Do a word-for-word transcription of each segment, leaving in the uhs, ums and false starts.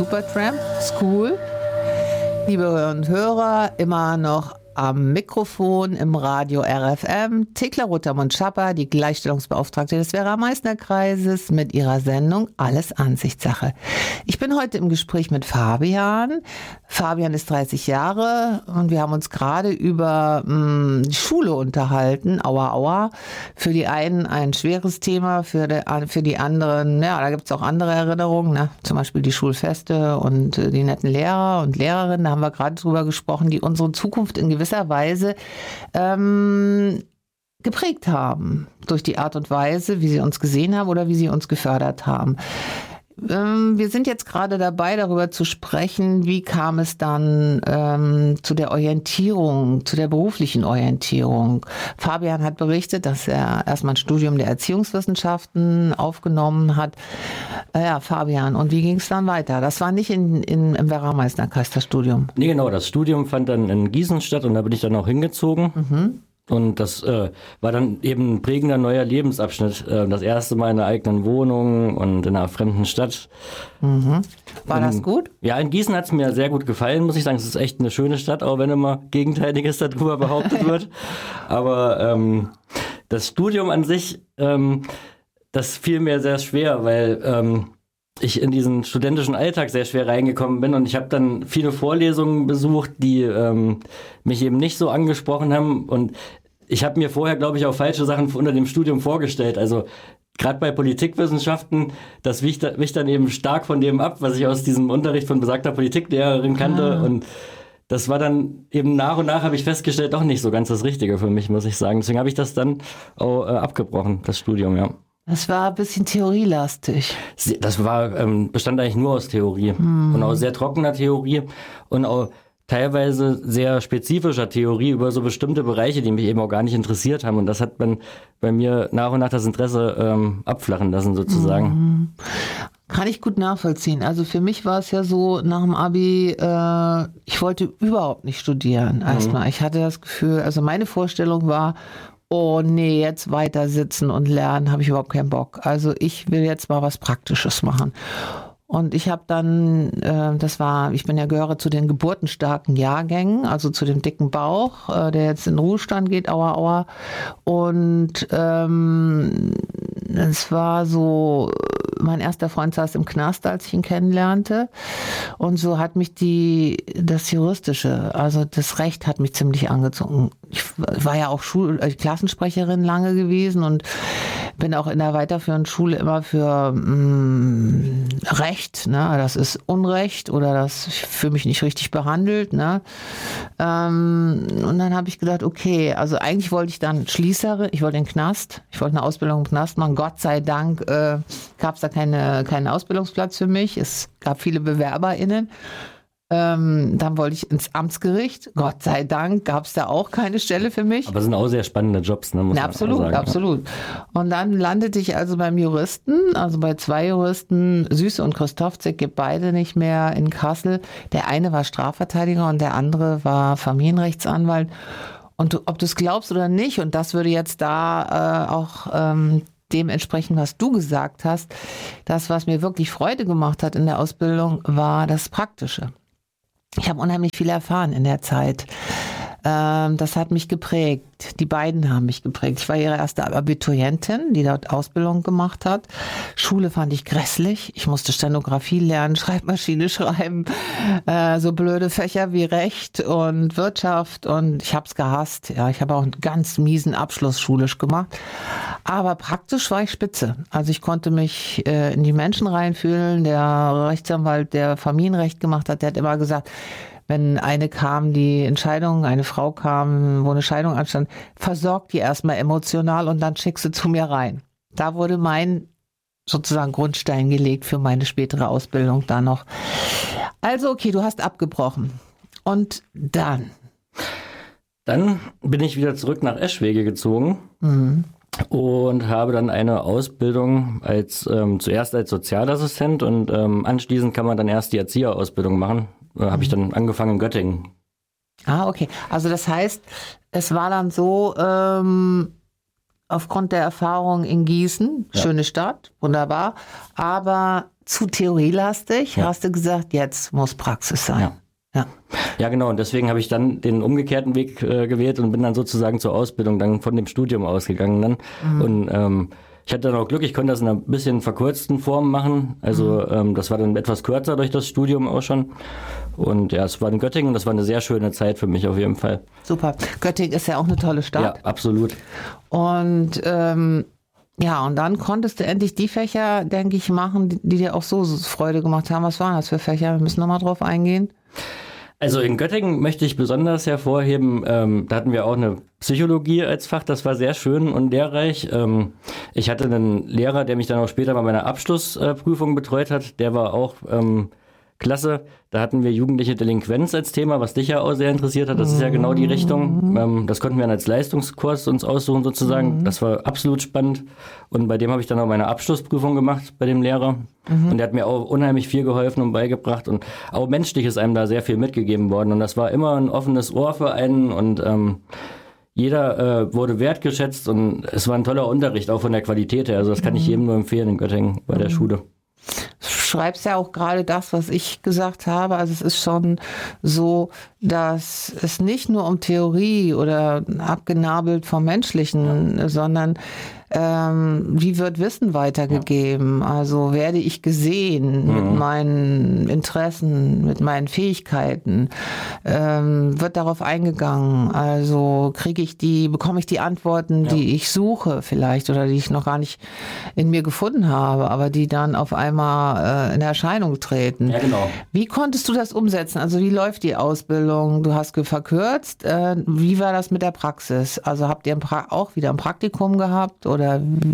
Supertramp School. Liebe Hörerinnen und Hörer, immer noch am Mikrofon im Radio R F M, Thekla Rotermund-Schapper, die Gleichstellungsbeauftragte des Werra-Meißner-Kreises mit ihrer Sendung Alles Ansichtssache. Ich bin heute im Gespräch mit Fabian. Fabian ist dreißig Jahre und wir haben uns gerade über mh, die Schule unterhalten. Aua, aua. Für die einen ein schweres Thema, für die, für die anderen, ja, da gibt es auch andere Erinnerungen, ne? Zum Beispiel die Schulfeste und äh, die netten Lehrer und Lehrerinnen, da haben wir gerade drüber gesprochen, die unsere Zukunft in gewisser Weise ähm, geprägt haben durch die Art und Weise, wie sie uns gesehen haben oder wie sie uns gefördert haben. Ähm, wir sind jetzt gerade dabei, darüber zu sprechen, wie kam es dann ähm, zu der Orientierung, zu der beruflichen Orientierung. Fabian hat berichtet, dass er erstmal ein Studium der Erziehungswissenschaften aufgenommen hat. Äh, ja, Fabian, und wie ging es dann weiter? Das war nicht in, in, im Werra-Meißner-Kreis, das Studium. Nee, genau, das Studium fand dann in Gießen statt und da bin ich dann auch hingezogen. Mhm. Und das äh, war dann eben ein prägender neuer Lebensabschnitt. Äh, das erste Mal in einer eigenen Wohnung und in einer fremden Stadt. Mhm. War und, das gut? Ja, in Gießen hat es mir sehr gut gefallen, muss ich sagen. Es ist echt eine schöne Stadt, auch wenn immer Gegenteiliges darüber behauptet wird. Aber ähm, das Studium an sich, ähm, das fiel mir sehr schwer, weil ähm, ich in diesen studentischen Alltag sehr schwer reingekommen bin und ich habe dann viele Vorlesungen besucht, die ähm, mich eben nicht so angesprochen haben und ich habe mir vorher, glaube ich, auch falsche Sachen unter dem Studium vorgestellt. Also gerade bei Politikwissenschaften, das wich, wich dann eben stark von dem ab, was ich aus diesem Unterricht von besagter Politiklehrerin kannte ah. und das war dann eben nach und nach, habe ich festgestellt, doch nicht so ganz das Richtige für mich, muss ich sagen. Deswegen habe ich das dann auch äh, abgebrochen, das Studium, ja. Das war ein bisschen theorielastig. Das war, ähm, bestand eigentlich nur aus Theorie hm. und aus sehr trockener Theorie und auch teilweise sehr spezifischer Theorie über so bestimmte Bereiche, die mich eben auch gar nicht interessiert haben. Und das hat dann bei mir nach und nach das Interesse ähm, abflachen lassen sozusagen. Hm. Kann ich gut nachvollziehen. Also für mich war es ja so, nach dem Abi, äh, ich wollte überhaupt nicht studieren erstmal. Mhm. Ich hatte das Gefühl, also meine Vorstellung war, oh nee, jetzt weiter sitzen und lernen, habe ich überhaupt keinen Bock. Also ich will jetzt mal was Praktisches machen. Und ich habe dann, äh, das war, ich bin ja gehöre zu den geburtenstarken Jahrgängen, also zu dem dicken Bauch, äh, der jetzt in den Ruhestand geht, aua, aua. Und ähm, es war so, mein erster Freund saß im Knast, als ich ihn kennenlernte. Und so hat mich die, das Juristische, also das Recht hat mich ziemlich angezogen. Ich war ja auch Schul- äh, Klassensprecherin lange gewesen und bin auch in der weiterführenden Schule immer für mh, Recht, ne? Das ist Unrecht oder das für mich nicht richtig behandelt. Ne? Ähm, und dann habe ich gedacht, okay, also eigentlich wollte ich dann Schließerin, ich wollte den Knast, ich wollte eine Ausbildung im Knast machen. Gott sei Dank äh, gab es da keine, keinen Ausbildungsplatz für mich. Es gab viele BewerberInnen. Ähm, dann wollte ich ins Amtsgericht. Gott sei Dank gab es da auch keine Stelle für mich. Aber es sind auch sehr spannende Jobs, ne? Muss ja, man absolut, sagen. absolut. Und dann landete ich also beim Juristen, also bei zwei Juristen, Süße und Christofzig, gibt beide nicht mehr in Kassel. Der eine war Strafverteidiger und der andere war Familienrechtsanwalt. Und du, ob du es glaubst oder nicht, und das würde jetzt da äh, auch ähm, dementsprechend, was du gesagt hast, das, was mir wirklich Freude gemacht hat in der Ausbildung, war das Praktische. Ich habe unheimlich viel erfahren in der Zeit. Ähm, das hat mich geprägt. Die beiden haben mich geprägt. Ich war ihre erste Abiturientin, die dort Ausbildung gemacht hat. Schule fand ich grässlich. Ich musste Stenografie lernen, Schreibmaschine schreiben, äh, so blöde Fächer wie Recht und Wirtschaft und ich habe es gehasst. Ja, ich habe auch einen ganz miesen Abschluss schulisch gemacht. Aber praktisch war ich spitze. Also ich konnte mich äh, in die Menschen reinfühlen. Der Rechtsanwalt, der Familienrecht gemacht hat, der hat immer gesagt, wenn eine kam, die Entscheidung, eine Frau kam, wo eine Scheidung anstand, versorg die erstmal emotional und dann schick sie zu mir rein. Da wurde mein sozusagen Grundstein gelegt für meine spätere Ausbildung da noch. Also okay, du hast abgebrochen. Und dann? Dann bin ich wieder zurück nach Eschwege gezogen. Mhm. Und habe dann eine Ausbildung als ähm, zuerst als Sozialassistent und ähm, anschließend kann man dann erst die Erzieherausbildung machen. Äh, habe mhm. ich dann angefangen in Göttingen. Ah, okay. Also das heißt, es war dann so, ähm, aufgrund der Erfahrung in Gießen, ja. Schöne Stadt, wunderbar, aber zu theorielastig, Ja. hast du gesagt, jetzt muss Praxis sein. Ja. Ja. Ja, genau. Und deswegen habe ich dann den umgekehrten Weg äh, gewählt und bin dann sozusagen zur Ausbildung dann von dem Studium ausgegangen dann. Mhm. Und ähm, ich hatte dann auch Glück, ich konnte das in einer bisschen verkürzten Form machen. Also Mhm. ähm, das war dann etwas kürzer durch das Studium auch schon. Und ja, es war in Göttingen und das war eine sehr schöne Zeit für mich auf jeden Fall. Super. Göttingen ist ja auch eine tolle Stadt. Ja, absolut. Und ähm, ja, und dann konntest du endlich die Fächer, denke ich, machen, die, die dir auch so Freude gemacht haben. Was waren das für Fächer? Wir müssen nochmal drauf eingehen. Also in Göttingen möchte ich besonders hervorheben, ähm, da hatten wir auch eine Psychologie als Fach, das war sehr schön und lehrreich. Ähm, ich hatte einen Lehrer, der mich dann auch später bei meiner Abschlussprüfung betreut hat, der war auch ähm, klasse. Da hatten wir jugendliche Delinquenz als Thema, was dich ja auch sehr interessiert hat. Das ist ja genau die Richtung. Ähm, das konnten wir dann als Leistungskurs uns aussuchen sozusagen. Mhm. Das war absolut spannend. Und bei dem habe ich dann auch meine Abschlussprüfung gemacht bei dem Lehrer. Mhm. Und der hat mir auch unheimlich viel geholfen und beigebracht. Und auch menschlich ist einem da sehr viel mitgegeben worden. Und das war immer ein offenes Ohr für einen. Und ähm, jeder äh, wurde wertgeschätzt. Und es war ein toller Unterricht, auch von der Qualität her. Also das kann ich jedem nur empfehlen in Göttingen bei der Mhm. Schule. Du schreibst ja auch gerade das, was ich gesagt habe. Also es ist schon so, dass es nicht nur um Theorie oder abgenabelt vom Menschlichen, ja. sondern ähm, wie wird Wissen weitergegeben? Ja. Also werde ich gesehen mhm. mit meinen Interessen, mit meinen Fähigkeiten? Ähm, wird darauf eingegangen? Also kriege ich die, bekomme ich die Antworten, ja. die ich suche vielleicht oder die ich noch gar nicht in mir gefunden habe, aber die dann auf einmal äh, in Erscheinung treten. Ja, genau. Wie konntest du das umsetzen? Also wie läuft die Ausbildung? Du hast verkürzt. Äh, wie war das mit der Praxis? Also habt ihr ein pra- auch wieder ein Praktikum gehabt oder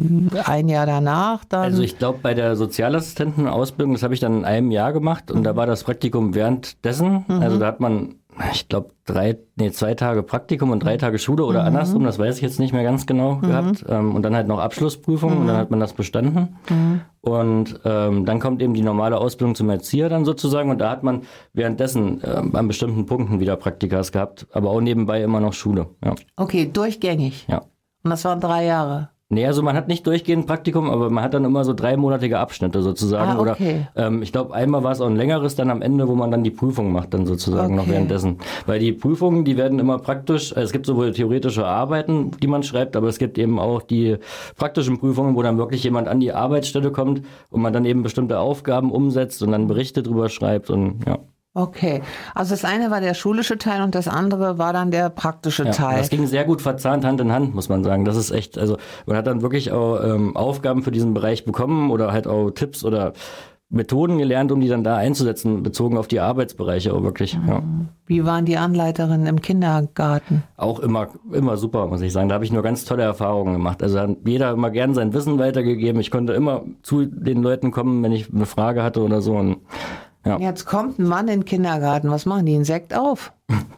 ein Jahr danach dann? Also ich glaube, bei der Sozialassistentenausbildung, das habe ich dann in einem Jahr gemacht und mhm. da war das Praktikum währenddessen. Mhm. Also da hat man, ich glaube, drei, nee, zwei Tage Praktikum und drei Tage Schule oder mhm. andersrum, das weiß ich jetzt nicht mehr ganz genau mhm. gehabt. Ähm, und dann halt noch Abschlussprüfung mhm. und dann hat man das bestanden. Mhm. Und ähm, dann kommt eben die normale Ausbildung zum Erzieher dann sozusagen und da hat man währenddessen ähm, an bestimmten Punkten wieder Praktikas gehabt, aber auch nebenbei immer noch Schule. Ja. Okay, durchgängig. Ja. Und das waren drei Jahre. Nee, also man hat nicht durchgehend Praktikum, aber man hat dann immer so dreimonatige Abschnitte sozusagen. Ah, okay. Oder ähm, ich glaube, einmal war es auch ein längeres dann am Ende, wo man dann die Prüfung macht dann sozusagen okay. noch währenddessen. Weil die Prüfungen, die werden immer praktisch, also es gibt sowohl theoretische Arbeiten, die man schreibt, aber es gibt eben auch die praktischen Prüfungen, wo dann wirklich jemand an die Arbeitsstelle kommt und man dann eben bestimmte Aufgaben umsetzt und dann Berichte drüber schreibt und ja. Okay, also das eine war der schulische Teil und das andere war dann der praktische ja, Teil. Das ging sehr gut verzahnt Hand in Hand, muss man sagen. Das ist echt, also man hat dann wirklich auch ähm, Aufgaben für diesen Bereich bekommen oder halt auch Tipps oder Methoden gelernt, um die dann da einzusetzen, bezogen auf die Arbeitsbereiche auch wirklich. Mhm. Ja. Wie waren die Anleiterinnen im Kindergarten? Auch immer, immer super, muss ich sagen. Da habe ich nur ganz tolle Erfahrungen gemacht. Also hat jeder immer gern sein Wissen weitergegeben. Ich konnte immer zu den Leuten kommen, wenn ich eine Frage hatte oder so. Und ja. Jetzt kommt ein Mann in den Kindergarten. Was machen die? Einen Sekt auf?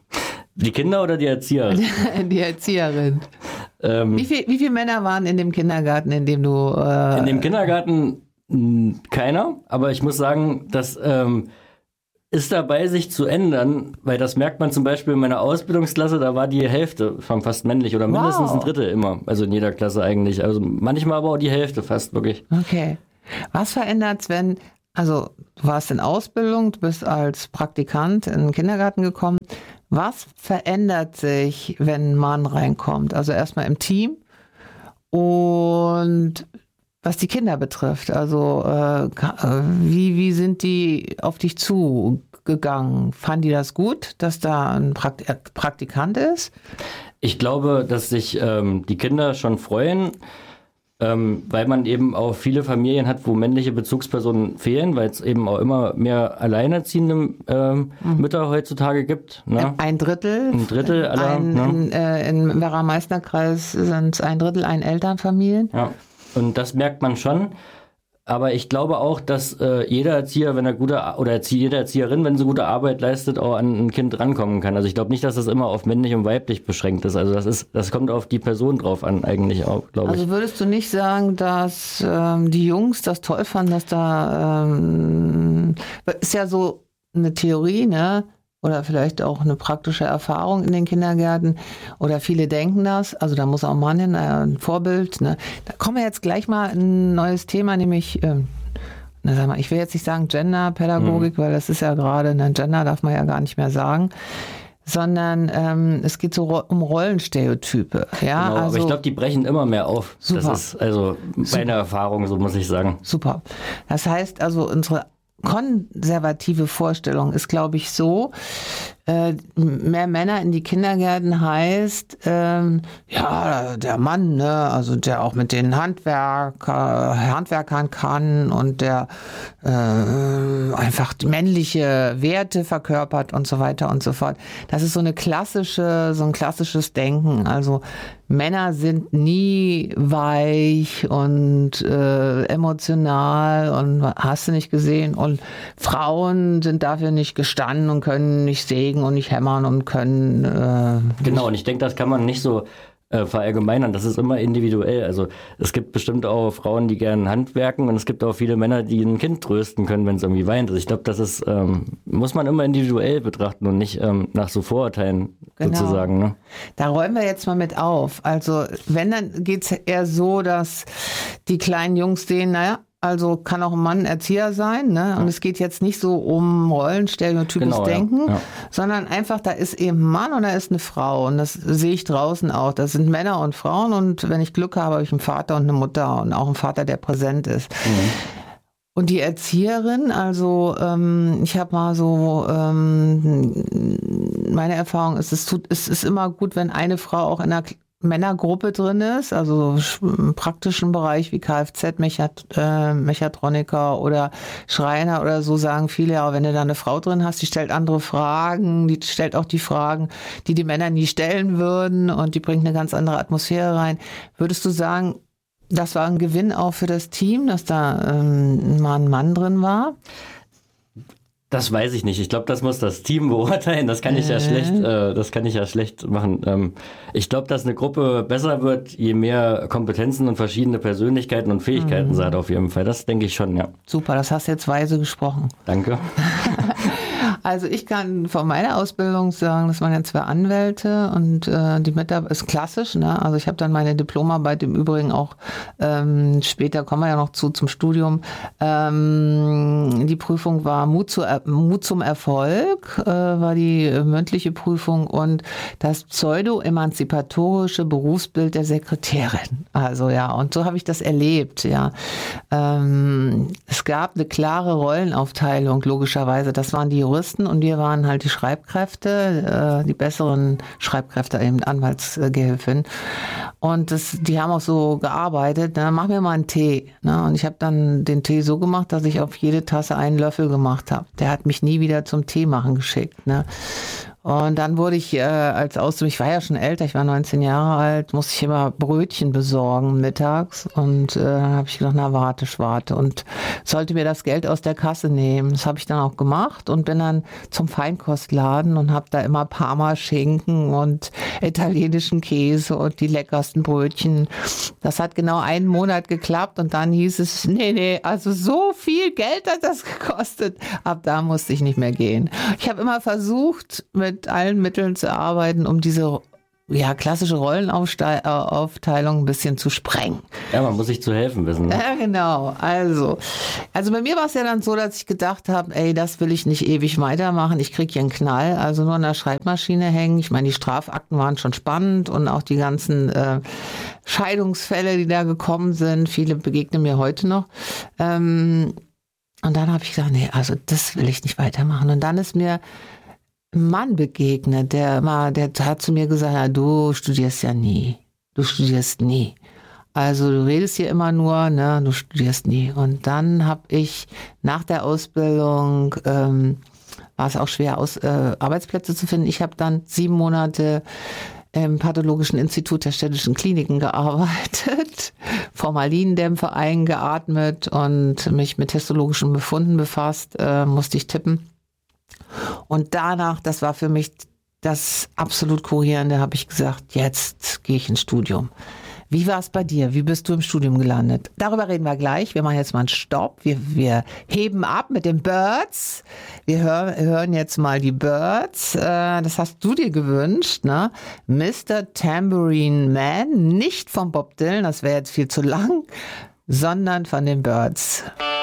Die Kinder oder die Erzieherin? Die Erzieherin. Ähm, wie, viel, wie viele Männer waren in dem Kindergarten, in dem du... Äh, in dem Kindergarten mh, keiner. Aber ich muss sagen, das ähm, ist dabei, sich zu ändern. Weil das merkt man zum Beispiel in meiner Ausbildungsklasse. Da war die Hälfte schon fast männlich oder mindestens wow. ein Drittel immer. Also in jeder Klasse eigentlich. Also manchmal aber auch die Hälfte fast wirklich. Okay. Was verändert's, wenn... Also du warst in Ausbildung, du bist als Praktikant in den Kindergarten gekommen. Was verändert sich, wenn ein Mann reinkommt? Also erstmal im Team und was die Kinder betrifft. Also äh, wie, wie sind die auf dich zugegangen? Fanden die das gut, dass da ein Prakt- Praktikant ist? Ich glaube, dass sich ähm, die Kinder schon freuen. Ähm, weil man eben auch viele Familien hat, wo männliche Bezugspersonen fehlen, weil es eben auch immer mehr alleinerziehende ähm, mhm. Mütter heutzutage gibt. Ne? Ein Drittel. Ein Drittel aller. Ein, ne? in, äh, Im Werra-Meißner-Kreis sind es ein Drittel ein Elternfamilien. Ja, und das merkt man schon. Aber ich glaube auch, dass äh, jeder Erzieher, wenn er gute oder Erzie- jede Erzieherin, wenn sie gute Arbeit leistet, auch an ein Kind rankommen kann. Also ich glaube nicht, dass das immer auf männlich und weiblich beschränkt ist. Also das ist, das kommt auf die Person drauf an, eigentlich auch, glaube ich. Also würdest du nicht sagen, dass ähm, die Jungs das toll fanden, dass da ähm, ist ja so eine Theorie, ne? Oder vielleicht auch eine praktische Erfahrung in den Kindergärten. Oder viele denken das. Also da muss auch ein Mann hin, ein Vorbild. Ne? Da kommen wir jetzt gleich mal ein neues Thema, nämlich äh, na sag mal, ich will jetzt nicht sagen Genderpädagogik, mhm. weil das ist ja gerade, ne, Gender darf man ja gar nicht mehr sagen, sondern ähm, es geht so um Rollenstereotype. Ja, genau, also, aber ich glaube, die brechen immer mehr auf. Super. Das ist also meine super. Erfahrung, so muss ich sagen. Super. Das heißt also, unsere konservative Vorstellung ist, glaube ich, so, äh, mehr Männer in die Kindergärten heißt, ähm, ja, der Mann, ne, also der auch mit den Handwerker, Handwerkern kann und der äh, einfach männliche Werte verkörpert und so weiter und so fort. Das ist so eine klassische, so ein klassisches Denken. Also Männer sind nie weich und äh, emotional und hast du nicht gesehen. Und Frauen sind dafür nicht gestanden und können nicht sägen und nicht hämmern und können... Äh, genau, und ich denke, das kann man nicht so äh, verallgemeinern. Das ist immer individuell. Also es gibt bestimmt auch Frauen, die gerne handwerken und es gibt auch viele Männer, die ein Kind trösten können, wenn es irgendwie weint. Also ich glaube, das ist ähm, muss man immer individuell betrachten und nicht ähm, nach so Vorurteilen genau. sozusagen. Ne? Da räumen wir jetzt mal mit auf. Also wenn, dann geht's eher so, dass die kleinen Jungs sehen, naja, also kann auch ein Mann Erzieher sein, ne? Und ja. es geht jetzt nicht so um rollenstereotypes genau, Denken, ja. Ja. sondern einfach, da ist eben ein Mann und da ist eine Frau. Und das sehe ich draußen auch. Das sind Männer und Frauen und wenn ich Glück habe, habe ich einen Vater und eine Mutter und auch einen Vater, der präsent ist. Mhm. Und die Erzieherin, also ähm, ich habe mal so, ähm, meine Erfahrung ist, es tut, es ist immer gut, wenn eine Frau auch in einer Männergruppe drin ist, also im praktischen Bereich wie Kfz-Mechatroniker oder Schreiner oder so, sagen viele, ja, wenn du da eine Frau drin hast, die stellt andere Fragen, die stellt auch die Fragen, die die Männer nie stellen würden und die bringt eine ganz andere Atmosphäre rein. Würdest du sagen, das war ein Gewinn auch für das Team, dass da ähm, mal ein Mann drin war? Das weiß ich nicht. Ich glaube, das muss das Team beurteilen. Das kann ich ja schlecht, äh, das kann ich ja schlecht machen. Ähm, ich glaube, dass eine Gruppe besser wird, je mehr Kompetenzen und verschiedene Persönlichkeiten und Fähigkeiten mhm. sie hat auf jeden Fall. Das denke ich schon, ja. Super, das hast du jetzt weise gesprochen. Danke. Also ich kann von meiner Ausbildung sagen, das waren ja zwei Anwälte und äh, die Mitarbeit ist klassisch, ne? Also ich habe dann meine Diplomarbeit im Übrigen auch, ähm, später kommen wir ja noch zu, zum Studium. Ähm, die Prüfung war Mut, zu, Mut zum Erfolg, äh, war die mündliche Prüfung und das pseudo-emanzipatorische Berufsbild der Sekretärin. Also ja, und so habe ich das erlebt, ja. Ähm, es gab eine klare Rollenaufteilung, logischerweise. Das waren die Juristen und wir waren halt die Schreibkräfte, äh, die besseren Schreibkräfte, eben Anwaltsgehilfin. Und das, die haben auch so gearbeitet, na, mach mir mal einen Tee. Ne? Und ich habe dann den Tee so gemacht, dass ich auf jede Tasse einen Löffel gemacht habe. Der hat mich nie wieder zum Tee machen geschickt. Ne? Und dann wurde ich äh, als Auszubildender, ich war ja schon älter, ich war neunzehn Jahre alt, musste ich immer Brötchen besorgen mittags. Und äh, dann habe ich gedacht, na warte, warte. Und sollte mir das Geld aus der Kasse nehmen. Das habe ich dann auch gemacht und bin dann zum Feinkostladen und habe da immer Parma-Schinken und italienischen Käse und die leckersten Brötchen. Das hat genau einen Monat geklappt und dann hieß es, nee, nee, also so viel Geld hat das gekostet. Ab da musste ich nicht mehr gehen. Ich habe immer versucht, mit allen Mitteln zu arbeiten, um diese ja, klassische Rollenaufteilung ein bisschen zu sprengen. Ja, man muss sich zu helfen wissen. Ne? Ja, genau. Also, also bei mir war es ja dann so, dass ich gedacht habe, ey, das will ich nicht ewig weitermachen. Ich kriege hier einen Knall, also nur an der Schreibmaschine hängen. Ich meine, die Strafakten waren schon spannend und auch die ganzen äh, Scheidungsfälle, die da gekommen sind. Viele begegnen mir heute noch. Ähm, und dann habe ich gesagt, nee, also das will ich nicht weitermachen. Und dann ist mir ein Mann begegnet, der mal, der hat zu mir gesagt, ja, du studierst ja nie. Du studierst nie. Also du redest hier immer nur, ne, du studierst nie. Und dann habe ich nach der Ausbildung, ähm, war es auch schwer, aus, äh, Arbeitsplätze zu finden. Ich habe dann sieben Monate im Pathologischen Institut der Städtischen Kliniken gearbeitet, Formalindämpfe eingeatmet und mich mit histologischen Befunden befasst, äh, musste ich tippen. Und danach, das war für mich das absolut Kohärende, habe ich gesagt, jetzt gehe ich ins Studium. Wie war es bei dir? Wie bist du im Studium gelandet? Darüber reden wir gleich. Wir machen jetzt mal einen Stopp. Wir, wir heben ab mit den Birds. Wir hör, hören jetzt mal die Birds. Äh, das hast du dir gewünscht, ne? Mister Tambourine Man, nicht von Bob Dylan, das wäre jetzt viel zu lang, sondern von den Birds.